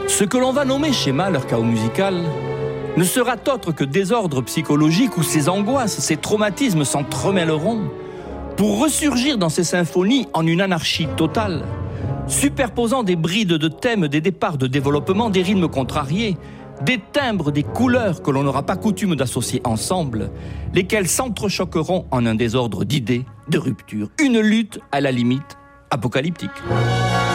Ce que l'on va nommer schéma, leur chaos musical, ne sera autre que désordre psychologique où ces angoisses, ces traumatismes s'entremêleront pour ressurgir dans ces symphonies en une anarchie totale, superposant des brides de thèmes, des départs de développement, des rythmes contrariés, des timbres, des couleurs que l'on n'aura pas coutume d'associer ensemble, lesquels s'entrechoqueront en un désordre d'idées, de ruptures, une lutte à la limite apocalyptique.